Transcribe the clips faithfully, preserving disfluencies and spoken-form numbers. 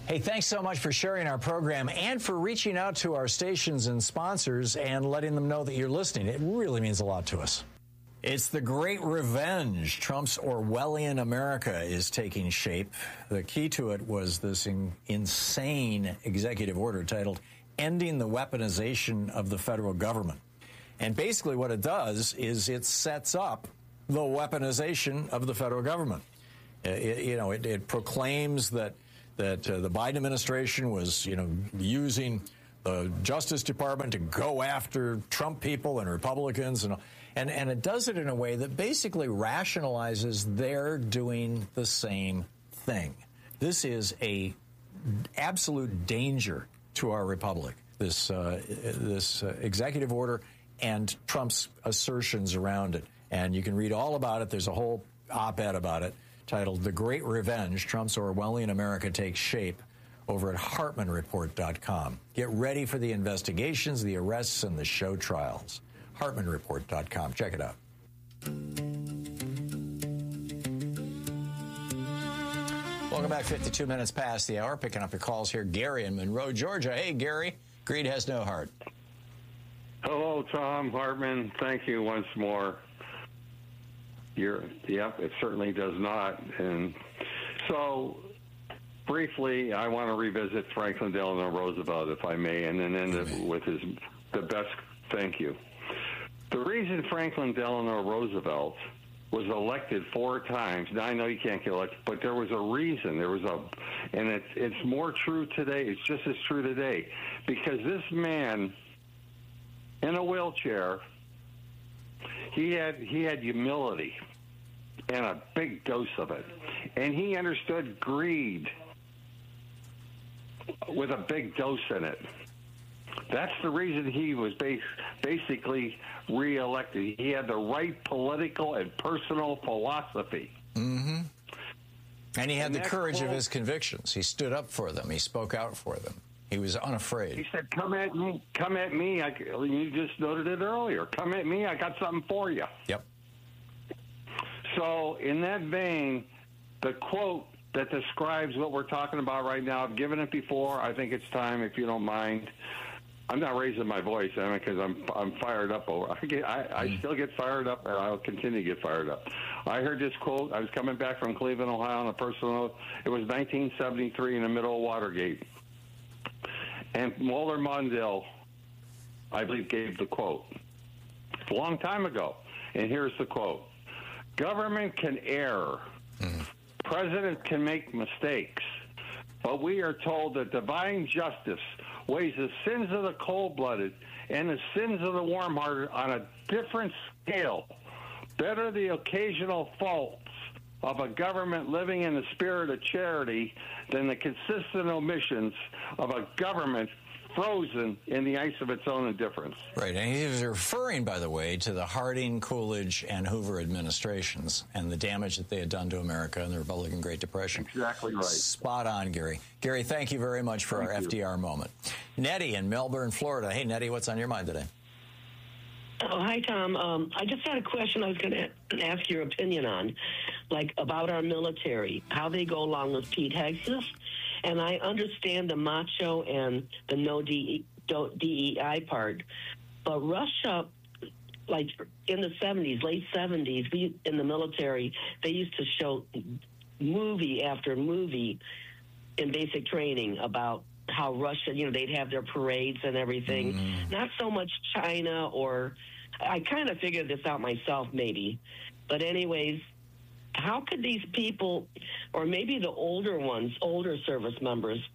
Hey, thanks so much for sharing our program and for reaching out to our stations and sponsors and letting them know that you're listening. It really means a lot to us. It's the Great Revenge. Trump's Orwellian America is taking shape. The key to it was this in- insane executive order titled Ending the Weaponization of the Federal Government. And basically what it does is it sets up the weaponization of the federal government. It, you know, it, it proclaims that that uh, the Biden administration was, you know, using the Justice Department to go after Trump people and Republicans, and and and it does it in a way that basically rationalizes they're doing the same thing. This is a absolute danger to our republic. This uh, this uh, executive order and Trump's assertions around it, and you can read all about it. There's a whole op-ed about it titled "The Great Revenge: Trump's Orwellian America Takes Shape" over at Hartman Report dot com. Get ready for the investigations, the arrests, and the show trials. Hartman Report dot com. Check it out. Welcome back. fifty-two minutes past the hour. Picking up your calls here. Gary in Monroe, Georgia. Hey, Gary. Greed has no heart. Hello, Tom Hartman. Thank you once more. You're, yep, it certainly does not. And so, briefly, I want to revisit Franklin Delano Roosevelt, if I may, and then end it with his the best thank you. The reason Franklin Delano Roosevelt was elected four times, now I know you can't get elected, but there was a reason. There was a, and it's it's more true today. It's just as true today, because this man in a wheelchair, he had he had humility and a big dose of it, and he understood greed with a big dose in it. That's the reason he was bas- basically reelected. He had the right political and personal philosophy. Mm-hmm. And he had and the courage quote, of his convictions. He stood up for them. He spoke out for them. He was unafraid. He said, come at me, come at me. I, you just noted it earlier. Come at me, I got something for you. Yep. So in that vein, the quote that describes what we're talking about right now, I've given it before. I think it's time, if you don't mind. I'm not raising my voice, I mean, because I'm I'm fired up over. I, get, I, I still get fired up, and I'll continue to get fired up. I heard this quote. I was coming back from Cleveland, Ohio, on a personal note. It was nineteen seventy-three in the middle of Watergate, and Walter Mondale, I believe, gave the quote a long time ago. And here's the quote: "Government can err, mm-hmm. Presidents can make mistakes, but we are told that divine justice weighs the sins of the cold-blooded and the sins of the warm-hearted on a different scale. Better the occasional faults of a government living in the spirit of charity than the consistent omissions of a government frozen in the ice of its own indifference." Right, and he was referring, by the way, to the Harding, Coolidge, and Hoover administrations and the damage that they had done to America in the Republican Great Depression. Exactly right. Spot on, Gary. Gary, thank you very much for thank our you. F D R moment. Nettie in Melbourne, Florida. Hey, Nettie, what's on your mind today? Oh, hi, Tom. Um, I just had a question I was going to ask your opinion on, like about our military, how they go along with Pete Hegseth. And I understand the macho and the no D E I part, but Russia, like in the seventies, late seventies, we, in the military, they used to show movie after movie in basic training about how Russia, you know, they'd have their parades and everything. Mm. Not so much China, or I kind of figured this out myself, maybe. But anyways, how could these people, or maybe the older ones, older service members,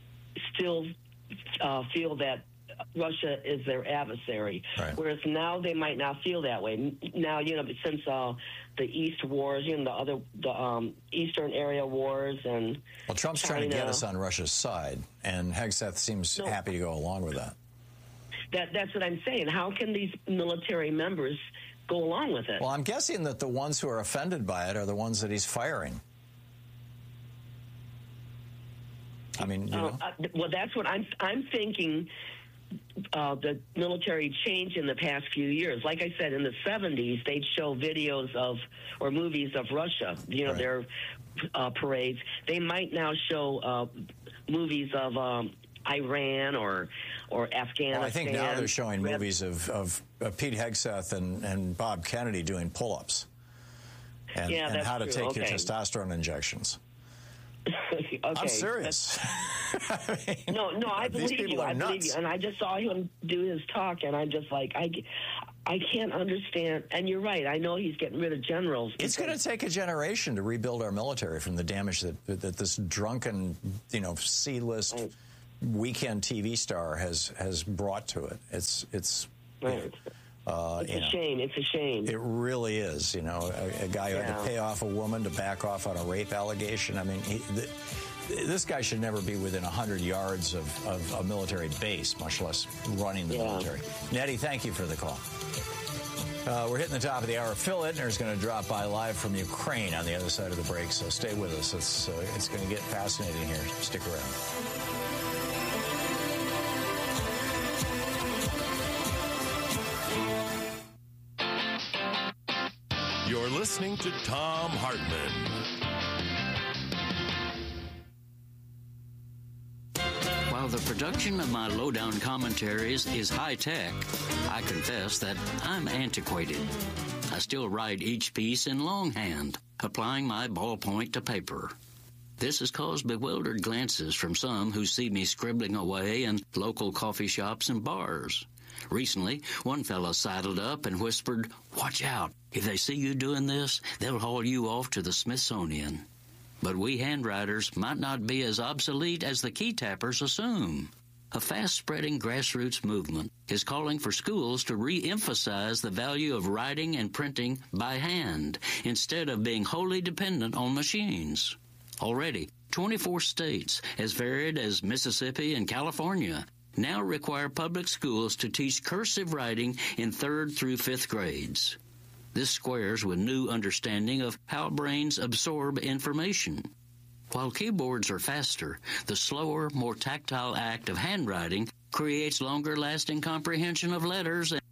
still uh, feel that Russia is their adversary, right. Whereas now they might not feel that way. Now, you know, since uh, the East wars, you know, the other, the um, Eastern area wars, and well, Trump's China, trying to get us on Russia's side, and Hegseth seems no, happy to go along with that. That that's what I'm saying. How can these military members go along with it? Well, I'm guessing that the ones who are offended by it are the ones that he's firing. I mean, you know. uh, uh, well, that's what I'm I'm thinking. uh, the military changed in the past few years. Like I said, in the seventies, they'd show videos of or movies of Russia, you know, right. their uh, parades. They might now show uh, movies of um, Iran or or Afghanistan. Well, I think now they're showing movies of, of, of Pete Hegseth and, and Bob Kennedy doing pull-ups and, yeah, and how to true. take okay. your testosterone injections. okay, I'm serious. I mean, no, no, I believe you. I nuts. believe you. And I just saw him do his talk, and I'm just like, I, I can't understand. And you're right. I know he's getting rid of generals. It's going to take a generation to rebuild our military from the damage that that this drunken, you know, C-list right. weekend T V star has has brought to it. It's it's. Right. Uh, it's a know, shame. It's a shame. It really is. You know, a, a guy who yeah. had to pay off a woman to back off on a rape allegation. I mean, he, the, this guy should never be within one hundred yards of, of a military base, much less running the yeah. military. Nettie, thank you for the call. Uh, we're hitting the top of the hour. Phil Ittner is going to drop by live from Ukraine on the other side of the break, so stay with us. It's, uh, it's going to get fascinating here. Stick around. You're listening to Thom Hartmann. While the production of my lowdown commentaries is high-tech, I confess that I'm antiquated. I still write each piece in longhand, applying my ballpoint to paper. This has caused bewildered glances from some who see me scribbling away in local coffee shops and bars. Recently, one fellow sidled up and whispered, "Watch out. If they see you doing this, they'll haul you off to the Smithsonian." But we handwriters might not be as obsolete as the key tappers assume. A fast-spreading grassroots movement is calling for schools to re-emphasize the value of writing and printing by hand instead of being wholly dependent on machines. Already, twenty-four states, as varied as Mississippi and California, now require public schools to teach cursive writing in third through fifth grades. This squares with new understanding of how brains absorb information. While keyboards are faster, the slower, more tactile act of handwriting creates longer-lasting comprehension of letters and